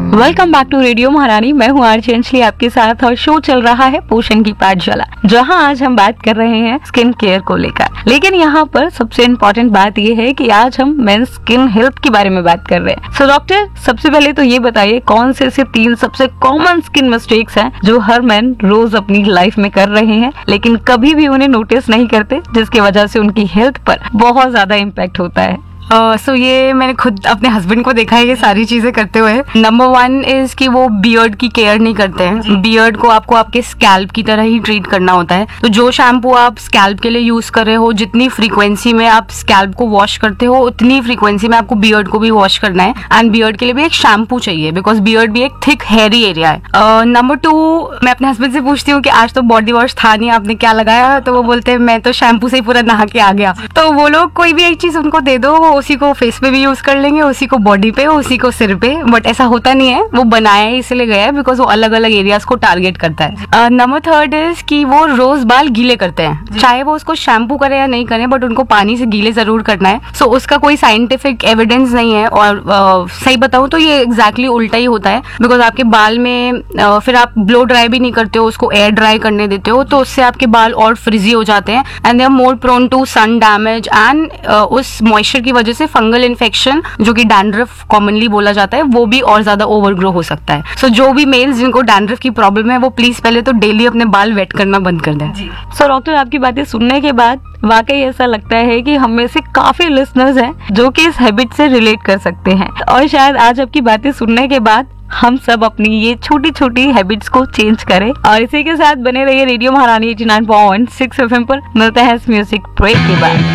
Welcome back to radio महारानी। मैं हूँ आरजे अंजलि आपके साथ और शो चल रहा है पोषण की पाठशाला, जहाँ आज हम बात कर रहे हैं स्किन केयर को लेकर। लेकिन यहाँ पर सबसे इम्पोर्टेंट बात ये है कि आज हम मेंस स्किन हेल्थ के बारे में बात कर रहे हैं। सो डॉक्टर, सबसे पहले तो ये बताइए कौन से ऐसे 3 सबसे कॉमन स्किन मिस्टेक्स हैं जो हर मैन रोज अपनी लाइफ में कर रहे हैं लेकिन कभी भी उन्हें नोटिस नहीं करते, जिसकी वजह से उनकी हेल्थ पर बहुत ज्यादा इम्पैक्ट होता है। ये मैंने खुद अपने हस्बैंड को देखा है ये सारी चीजें करते हुए। नंबर 1 इज कि वो बियर्ड की केयर नहीं करते हैं। बियर्ड को आपको आपके स्कैल्प की तरह ही ट्रीट करना होता है। तो जो शैम्पू आप स्कैल्प के लिए यूज कर रहे हो, जितनी फ्रीक्वेंसी में आप स्कैल्प को वॉश करते हो, उतनी फ्रीक्वेंसी में आपको बियर्ड को भी वॉश करना है। एंड बियर्ड के लिए भी एक शैम्पू चाहिए, बिकॉज बियर्ड भी एक थिक हेयरी एरिया है। नंबर 2, मैं अपने हस्बैंड से पूछती हूँ कि आज तो बॉडी वॉश था नहीं, आपने क्या लगाया? तो वो बोलते हैं मैं तो शैम्पू से ही पूरा नहा के आ गया। तो वो लोग कोई भी एक चीज उनको दे दो, उसी को फेस पे भी यूज कर लेंगे, उसी को बॉडी पे, उसी को सिर पे। बट ऐसा होता नहीं है, वो बनाया ही इसलिए गया है बिकॉज वो अलग अलग एरियाज को टारगेट करता है। नंबर 3 इज कि वो रोज बाल गीले करते हैं, चाहे वो उसको शैम्पू करे या नहीं करे, बट उनको पानी से गीले जरूर करना है। सो उसका कोई साइंटिफिक एविडेंस नहीं है। और सही बताऊं तो ये एग्जैक्टली उल्टा ही होता है, बिकॉज आपके बाल में फिर आप ब्लो ड्राई भी नहीं करते हो, उसको एयर ड्राई करने देते हो, तो उससे आपके बाल और फ्रिजी हो जाते हैं and they are more prone to sun damage. And उस मॉइस्चर की वजह से फंगल इन्फेक्शन, जो कि डैंड्रफ कॉमनली बोला जाता है, वो भी और ज्यादा ओवरग्रो हो सकता है। सो जो भी मेल्स जिनको डैंड्रफ की प्रॉब्लम है, वो प्लीज पहले तो डेली अपने बाल वेट करना बंद कर दें। सो डॉक्टर, आपकी बातें सुनने के बाद वाकई ऐसा लगता है कि हम में से काफी लिसनर्स हैं जो कि इस हैबिट से रिलेट कर सकते हैं, और शायद आज आपकी बातें सुनने के बाद हम सब अपनी ये छोटी छोटी हैबिट्स को चेंज करें। और इसी के साथ बने रहिए रेडियो महारानी 89.6 FM पर। मिलते हैं इस म्यूजिक ब्रेक के बाद।